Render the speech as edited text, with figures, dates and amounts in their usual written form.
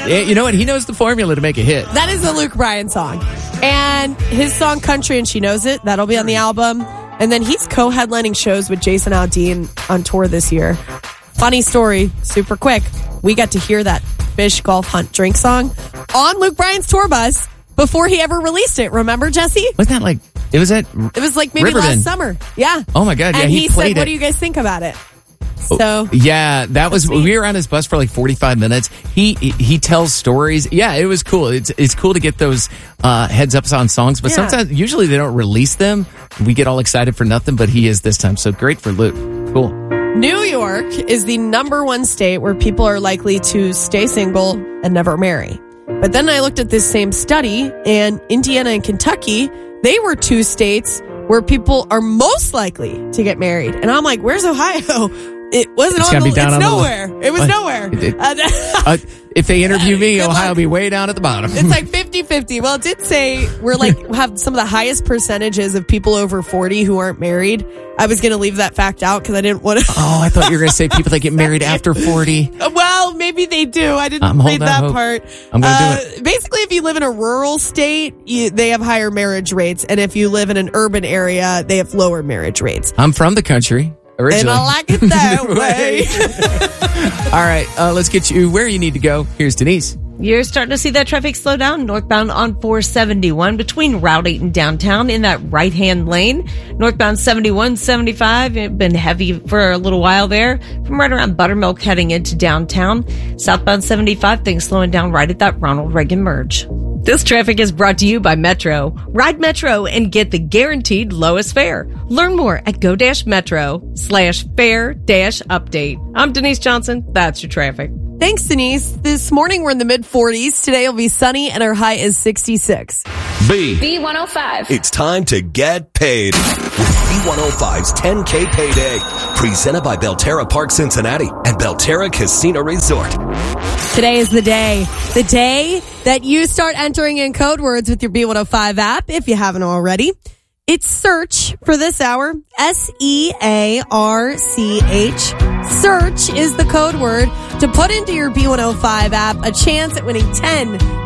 You know what? He knows the formula to make a hit. That is a Luke Bryan song. And his song Country and She Knows It, that'll be on the album. And then he's co-headlining shows with Jason Aldean on tour this year. Funny story, super quick. We got to hear that Fish, Golf, Hunt, Drink song on Luke Bryan's tour bus before he ever released it. Remember, Jesse? Wasn't that like, it was like maybe Riverbend. Last summer. Yeah. Oh my God. Yeah, and he said, played what it. do you guys think about it? So yeah, that was, we were on his bus for like 45 minutes. He tells stories. Yeah, it was cool. It's cool to get those heads ups on songs, but sometimes, usually they don't release them. We get all excited for nothing, but he is this time. So great for Luke. Cool. New York is the number one state where people are likely to stay single and never marry. But then I looked at this same study, and Indiana and Kentucky, they were two states where people are most likely to get married. And I'm like, where's Ohio? It wasn't on the, it's nowhere. It was nowhere. If they interview me, Ohio will be way down at the bottom. It's like 50-50. Well, it did say we're like, have some of the highest percentages of people over 40 who aren't married. I was going to leave that fact out because I didn't want to. Oh, I thought you were going to say people that get married after 40. Well, maybe they do. I didn't read that part. I'm going to do it. Basically, if you live in a rural state, they have higher marriage rates. And if you live in an urban area, they have lower marriage rates. I'm from the country. Originally. And I like it that way. All right, let's get you where you need to go. Here's Denise. You're starting to see that traffic slow down northbound on 471 between Route 8 and downtown in that right-hand lane. Northbound 71, 75, it's been heavy for a little while there from right around Buttermilk heading into downtown. Southbound 75, things slowing down right at that Ronald Reagan merge. This traffic is brought to you by Metro. Ride Metro and get the guaranteed lowest fare. Learn more at go-metro/fare-update. I'm Denise Johnson. That's your traffic. Thanks, Denise. This morning we're in the mid-40s. Today will be sunny and our high is 66. B105. It's time to get paid with B105's 10K Payday. Presented by Belterra Park Cincinnati and Belterra Casino Resort. Today is the day that you start entering in code words with your B105 app if you haven't already. It's search for this hour. SEARCH. Search is the code word to put into your B105 app a chance at winning 10